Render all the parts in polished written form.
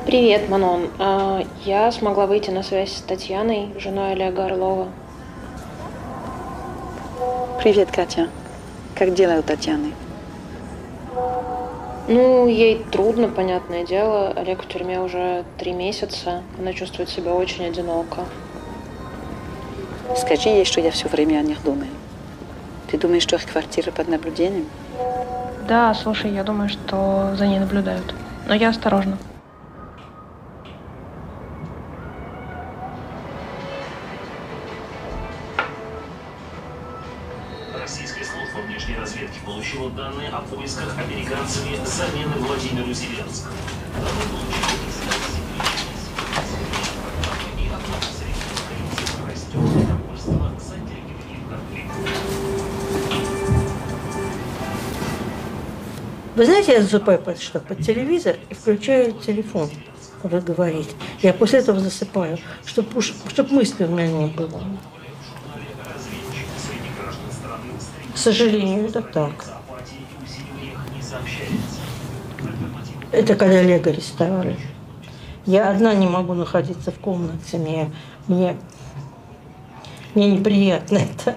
Привет, Манон. Я смогла выйти на связь с Татьяной, женой Олега Орлова. Привет, Катя. Как дела у Татьяны? Ну, ей трудно, понятное дело. Олег в тюрьме уже 3 месяца. Она чувствует себя очень одиноко. Скажи ей, что я все время о них думаю. Ты думаешь, что их квартира под наблюдением? Да, слушай, я думаю, что за ней наблюдают. Но я осторожна. Российская служба внешней разведки получила данные о поисках американцами замены Владимиру Зеленскому. Вы знаете, я засыпаю под телевизор и включаю телефон, когда говорить. Я после этого засыпаю, чтобы мысли у меня не было. К сожалению, это так. Это когда Олега арестовали. Я одна не могу находиться в комнате. Мне неприятно это.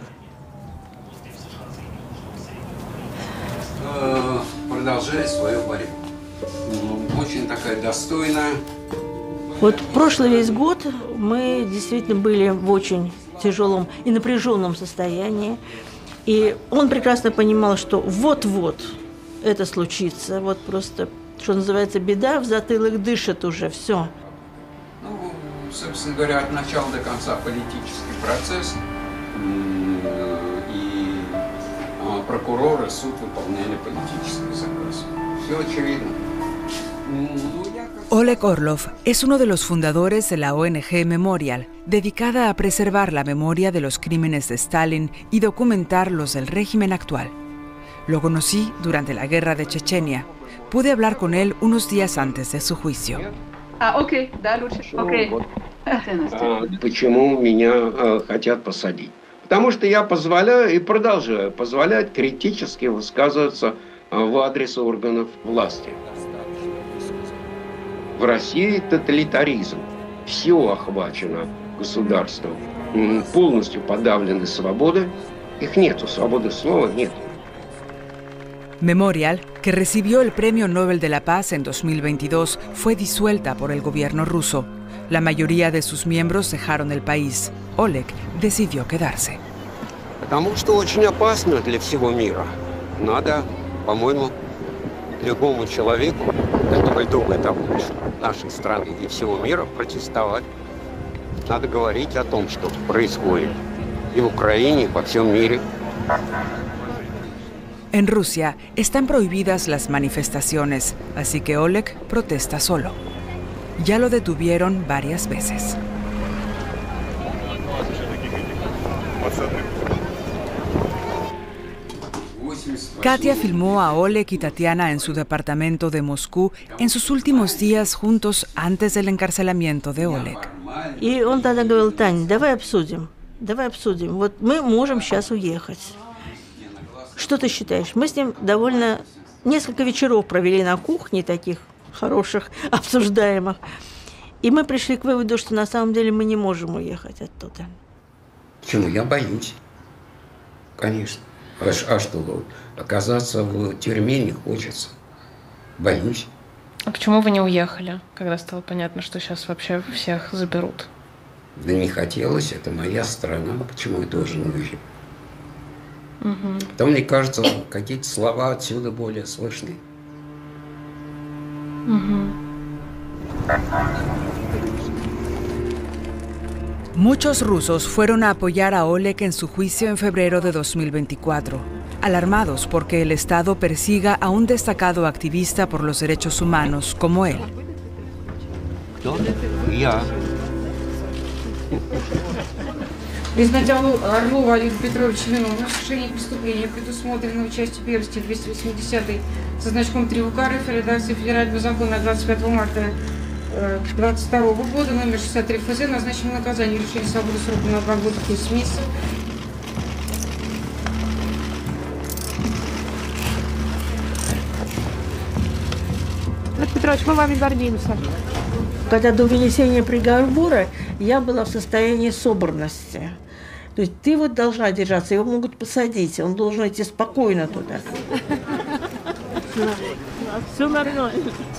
Продолжает свою борьбу. Очень такая достойная. Вот прошлый весь год мы действительно были в очень тяжелом и напряженном состоянии. И он прекрасно понимал, что вот-вот это случится. Вот просто, что называется, беда в затылок дышит уже, все. Ну, собственно говоря, от начала до конца политический процесс. И прокуроры, суд выполняли политический заказ. Все очевидно. Oleg Orlov es uno de los fundadores de la ONG Memorial, dedicada a preservar la memoria de los crímenes de Stalin y documentar los del régimen actual. Lo conocí durante la guerra de Chechenia. Pude hablar con él unos días antes de su juicio. Окей, да, лучше. Окей. Почему меня хотят посадить? Потому что я позволяю и продолжаю позволять критически высказываться в адрес органов власти. В России тоталитаризм. Все охвачено государством. Полностью подавлены свободы. Их нету, свободы слова нет. Memorial, que recibió el Premio Nobel de la Paz en 2022, fue disuelta por el gobierno ruso. La mayoría de sus miembros dejaron el país. Oleg decidió quedarse. Потому что очень опасно для всего мира. Надо, по-моему, любому человеку, который думает о будущем нашей страны и всего мира, протестовать. Надо говорить о том, что происходит и в Украине, и во всем мире. En Rusia están prohibidas las manifestaciones, así que Oleg protesta solo. Ya lo detuvieron varias veces. Katia filmó a Oleg y Tatiana en su departamento de Moscú en sus últimos días juntos antes del encarcelamiento de Oleg. И он тогда говорил: Таня, давай обсудим. Вот мы можем сейчас уехать. Что ты считаешь? Мы с ним довольно несколько вечеров провели на кухне, таких хороших, обсуждаемых. И мы пришли к выводу, что на самом деле мы не можем уехать оттуда. Почему? Я боюсь. Конечно. А что? Оказаться в тюрьме не хочется. Боюсь. А почему вы не уехали, когда стало понятно, что сейчас вообще всех заберут? Да не хотелось, это моя страна. Почему я должен уезжать? Потом, мне кажется, какие-то слова отсюда более слышны. Muchos rusos fueron a apoyar a Oleg en su juicio en febrero de 2024, alarmados porque el Estado persiga a un destacado activista por los derechos humanos como él. Я. Признать Орлова Олега Петровича виновным в совершении преступления, предусмотренного частью 1 статьи 280 со значком 3 УК РФ, редакции Федерального закона 25 марта 2022 года, номер 63 ФЗ, назначено наказание лишения свободы сроком на 2 года 10 месяцев. Олег Петрович, мы вами гордимся. Когда до вынесения приговора я была в состоянии собранности. То есть ты вот должна держаться, его могут посадить, он должен идти спокойно туда. Все нормально.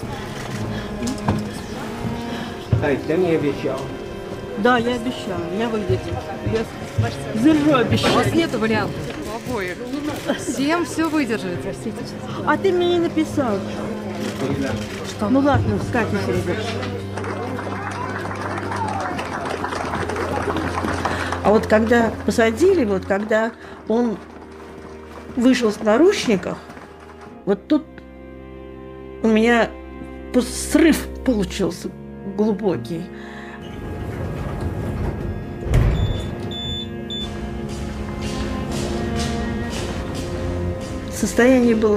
Ты мне обещал. Да, я обещала, я выйду. Я держу обещаю. У вас нету вариантов у обоих. Всем все выдержит. А ты мне не написал. Что? Ну ладно, с Катей перейдешь. А вот когда посадили, вот когда он вышел с наручников, вот тут у меня срыв получился глубокий. Состояние было